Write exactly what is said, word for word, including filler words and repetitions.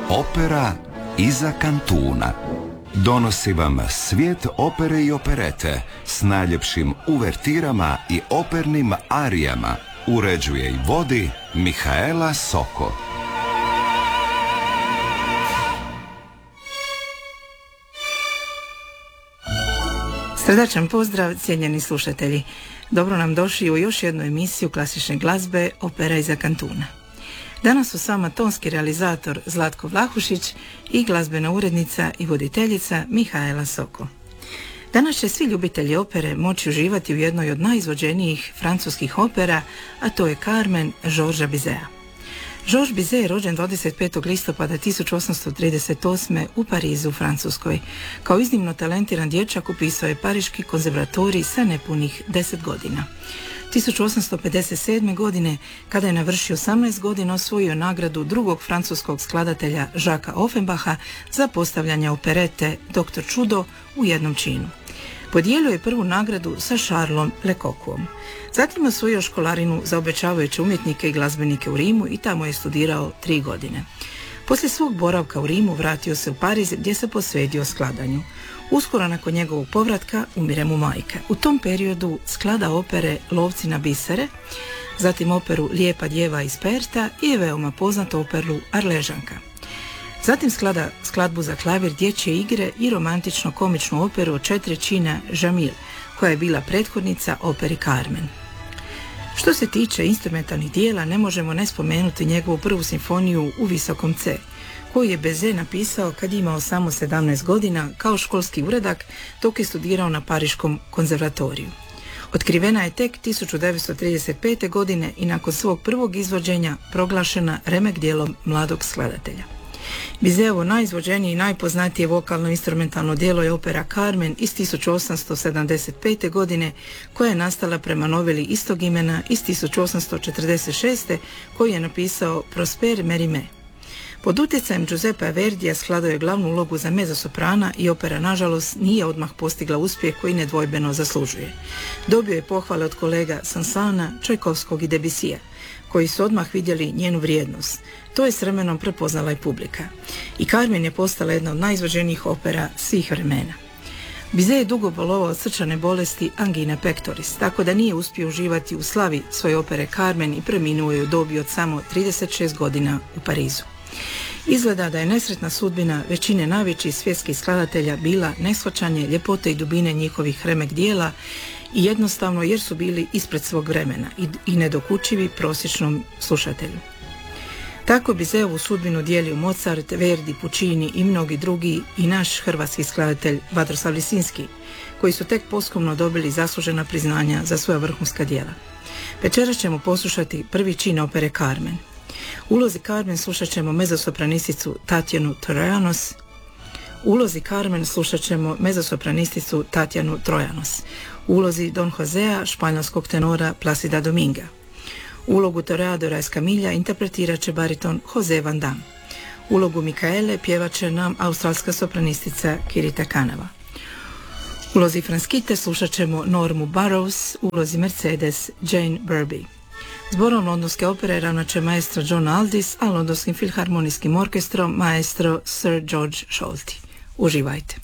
Opera iza kantuna donosi vam svijet opere i operete s najljepšim uvertirama i opernim arijama. Uređuje i vodi Mihaela Soko. Srdačan pozdrav, cijenjeni slušatelji. Dobro nam došli u još jednu emisiju klasične glazbe Opera iza kantuna. Danas su s vama tonski realizator Zlatko Vlahušić i glazbena urednica i voditeljica Mihaela Soko. Danas će svi ljubitelji opere moći uživati u jednoj od najizvođenijih francuskih opera, a to je Carmen Georgesa Bizeta. Georges Bizet je rođen dvadeset petog listopada tisuću osamsto trideset osme u Parizu, u Francuskoj. Kao iznimno talentiran dječak upisao je Pariški konzervatorij sa nepunih deset godina. tisuću osamsto pedeset sedme. godine, kada je navršio osamnaest godina, osvojio nagradu drugog francuskog skladatelja Jacquesa Offenbacha za postavljanje operete Doktor Čudo u jednom činu. Podijelio je prvu nagradu sa Charlesom Lecoqom. Zatim osvojio školarinu za obećavajuće umjetnike i glazbenike u Rimu i tamo je studirao tri godine. Poslije svog boravka u Rimu vratio se u Pariz gdje se posvetio skladanju. Uskoro nakon njegovog povratka umire mu majka. U tom periodu sklada opere Lovci na bisere, zatim operu Lijepa djeva iz Perta i veoma poznatu operu Arležanka. Zatim sklada skladbu za klavir, dječje igre i romantično-komičnu operu od četiri čina Jamil, koja je bila prethodnica operi Carmen. Što se tiče instrumentalnih dijela, ne možemo ne spomenuti njegovu prvu simfoniju u visokom C, koju je Bizet napisao kad je imao samo sedamnaest godina kao školski uradak dok je studirao na Pariškom konzervatoriju. Otkrivena je tek tisuću devetsto trideset pete. godine i nakon svog prvog izvođenja proglašena remek djelom mladog skladatelja. Bizetovo najizvođenije i najpoznatije vokalno-instrumentalno djelo je opera Carmen iz tisuću osamsto sedamdeset pete. godine, koja je nastala prema noveli istog imena iz tisuću osamsto četrdeset šeste. koju je napisao Prosper Mérimée. Pod utjecajem Giuseppa Verdija skladao je glavnu ulogu za mezzosoprana i opera nažalost nije odmah postigla uspjeh koji nedvojbeno zaslužuje. Dobio je pohvale od kolega Sansana, Čajkovskog i Debussija, koji su odmah vidjeli njenu vrijednost. To je s vremenom prepoznala i publika. I Carmen je postala jedna od najizvođenijih opera svih vremena. Bizet je dugo bolovao od srčane bolesti angina pectoris, tako da nije uspio uživati u slavi svoje opere Carmen i preminuo je u dobi od samo trideset šest godina u Parizu. Izgleda da je nesretna sudbina većine najvećih svjetskih skladatelja bila neshvaćanje ljepote i dubine njihovih remek dijela i jednostavno jer su bili ispred svog vremena i, i nedokučivi prosječnom slušatelju. Tako Bizetovu sudbinu dijelio Mozart, Verdi, Puccini i mnogi drugi i naš hrvatski skladatelj Vatroslav Lisinski, koji su tek posthumno dobili zaslužena priznanja za svoja vrhunska djela. Večeras ćemo poslušati prvi čin opere Carmen. U ulozi Carmen slušat ćemo mezzosopranisticu Tatjanu Trojanos. U ulozi Carmen slušat ćemo mezzosopranisticu Tatjanu Trojanos. U ulozi Don Josea španjolskog tenora Plácida Dominga. Ulogu Toreadora Escamilla interpretirat će bariton Jose Van Damme. Ulogu Mikaele pjevat će nam australska sopranistica Kirita Kanava. U ulozi Franskite slušat ćemo Normu Burroughs, u ulozi Mercedes Jane Burby. Zborom londonske opere ravnat će maestro John Aldis, a londonskim filharmonijskim orkestrom maestro Sir George Scholti. Uživajte!